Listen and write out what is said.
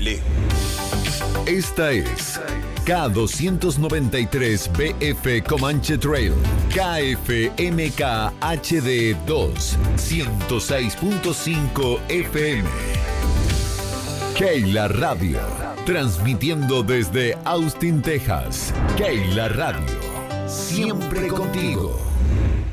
Pelé. Esta es K293BF Comanche Trail, KFMK HD2, 106.5 FM. Keila Radio, transmitiendo desde Austin, Texas. Keila Radio, siempre contigo.